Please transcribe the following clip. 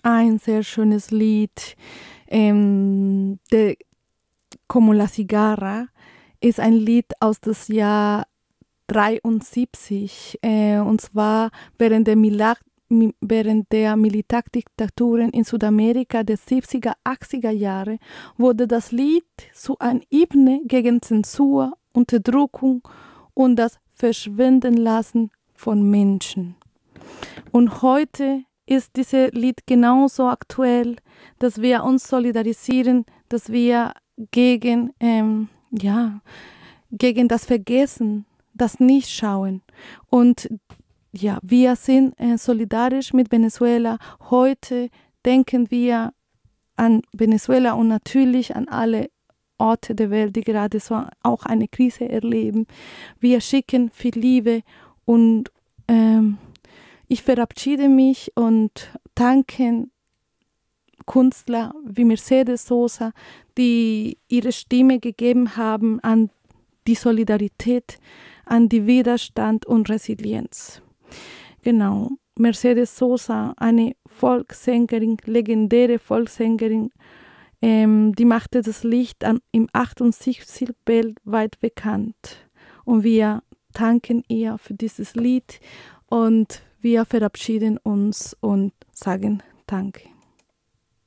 ein sehr schönes Lied, de Como la Cigarra, ist ein Lied aus dem Jahr 73, und zwar während der Militärdiktaturen in Südamerika der 70er, 80er Jahre wurde das Lied zu einem Hymne gegen Zensur, Unterdrückung und das Verschwindenlassen von Menschen. Und heute ist dieses Lied genauso aktuell, dass wir uns solidarisieren, dass wir gegen das Vergessen, das Nicht-Schauen. Und ja, wir sind solidarisch mit Venezuela. Heute denken wir an Venezuela und natürlich an alle Orte der Welt, die gerade so auch eine Krise erleben. Wir schicken viel Liebe und ich verabschiede mich und danke Künstler wie Mercedes Sosa, die ihre Stimme gegeben haben an die Solidarität, an die Widerstand und Resilienz. Genau, Mercedes Sosa, eine Volkssängerin, legendäre Volkssängerin, die machte das Licht im 78. weltweit bekannt. Und wir danken ihr für dieses Lied und wir verabschieden uns und sagen Danke.